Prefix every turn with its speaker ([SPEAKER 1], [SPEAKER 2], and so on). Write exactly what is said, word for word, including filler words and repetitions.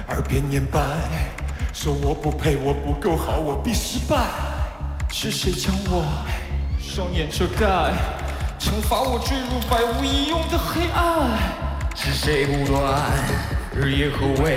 [SPEAKER 1] 耳边念白，说我不配，我不够好，我必失败。是谁将我双眼遮盖，惩罚我坠入百无一用的黑暗？
[SPEAKER 2] 是谁不断日夜呵卫？